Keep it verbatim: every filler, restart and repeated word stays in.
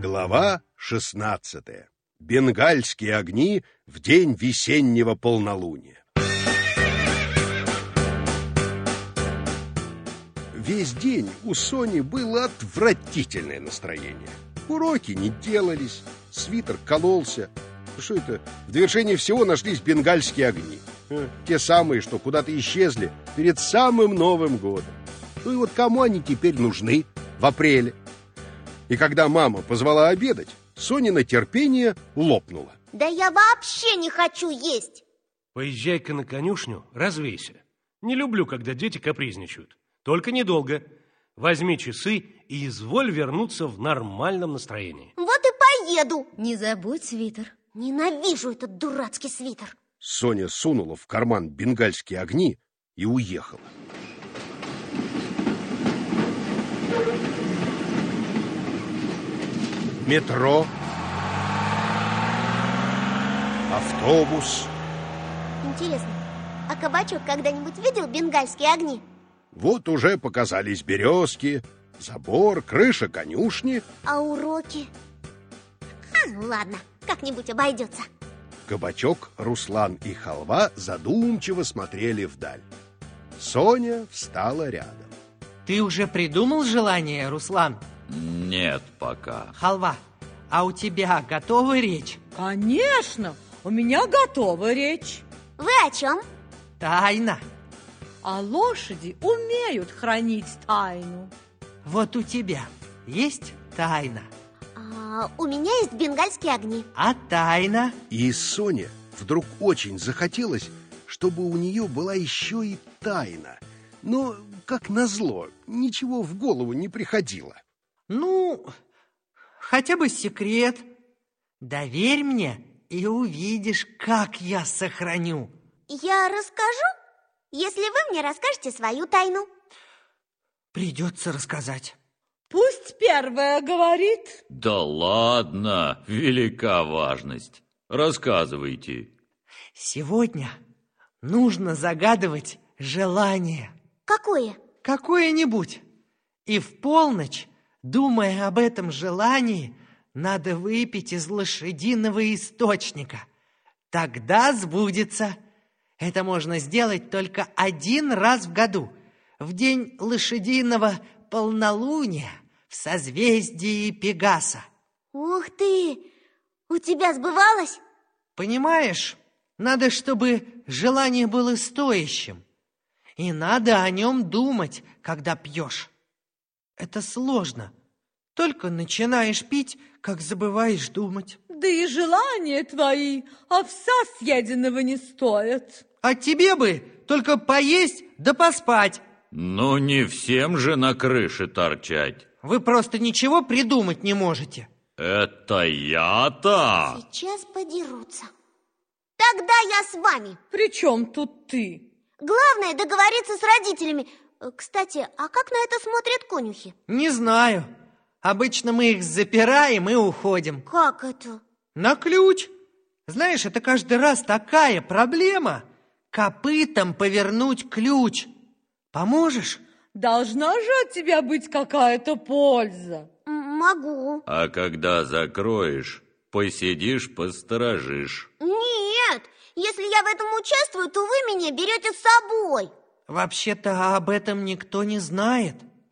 Глава шестнадцатая. Бенгальские огни в день весеннего полнолуния. Весь день у Сони было отвратительное настроение. Уроки не делались, свитер кололся. Что это? В довершение всего нашлись бенгальские огни. Те самые, что куда-то исчезли перед самым Новым годом. Ну и вот кому они теперь нужны в апреле? И когда мама позвала обедать, Сонина терпение лопнуло. Да я вообще не хочу есть. Поезжай-ка на конюшню, развейся. Не люблю, когда дети капризничают. Только недолго. Возьми часы и изволь вернуться в нормальном настроении. Вот и поеду. Не забудь свитер. Ненавижу этот дурацкий свитер. Соня сунула в карман бенгальские огни и уехала. Метро, автобус. Интересно, а Кабачок когда-нибудь видел бенгальские огни? Вот уже показались березки, забор, крыша конюшни. А уроки? А, ну ладно, как-нибудь обойдется. Кабачок, Руслан и Халва задумчиво смотрели вдаль. Соня встала рядом. Ты уже придумал желание, Руслан? Нет пока. Халва, а у тебя готова речь? Конечно, у меня готова речь. Вы о чем? Тайна. А лошади умеют хранить тайну. Вот у тебя есть тайна. А, у меня есть бенгальские огни. А тайна? И Соне вдруг очень захотелось, чтобы у нее была еще и тайна. Но, как назло, ничего в голову не приходило. Ну, хотя бы секрет. Доверь мне, и увидишь, как я сохраню. Я расскажу, если вы мне расскажете свою тайну. Придется рассказать. Пусть первая говорит. Да ладно, велика важность. Рассказывайте. Сегодня нужно загадывать желание. Какое? Какое-нибудь. И в полночь, думая об этом желании, надо выпить из лошадиного источника. Тогда сбудется. Это можно сделать только один раз в году, в день лошадиного полнолуния в созвездии Пегаса. Ух ты! У тебя сбывалось? Понимаешь, надо, чтобы желание было стоящим. И надо о нем думать, когда пьешь. Это сложно. Только начинаешь пить, как забываешь думать. Да и желания твои овса съеденного не стоят. А тебе бы только поесть да поспать. Ну, не всем же на крыше торчать. Вы просто ничего придумать не можете. Это я-то? Сейчас подерутся. Тогда я с вами. При чем тут ты? Главное договориться с родителями. Кстати, а как на это смотрят конюхи? Не знаю. Обычно мы их запираем и уходим. Как это? На ключ. Знаешь, это каждый раз такая проблема. Копытом повернуть ключ. Поможешь? Должна же от тебя быть какая-то польза. Могу. А когда закроешь, посидишь, посторожишь. Нет, если я в этом участвую, то вы меня берете с собой. Вообще-то об этом никто не знает.